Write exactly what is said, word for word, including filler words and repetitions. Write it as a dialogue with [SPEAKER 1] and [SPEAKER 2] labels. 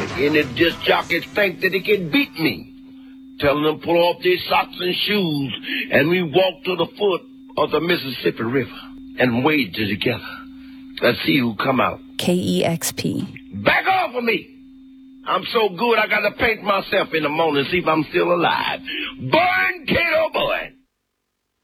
[SPEAKER 1] Any disc jockeys think that they can beat me. Telling them pull off their socks and shoes, and we walk to the foot of the Mississippi River and wade together. Let's see who come out.
[SPEAKER 2] K E X P.
[SPEAKER 1] Back off of me! I'm so good I gotta paint myself in the morning, see if I'm still alive. Born Kato Boy!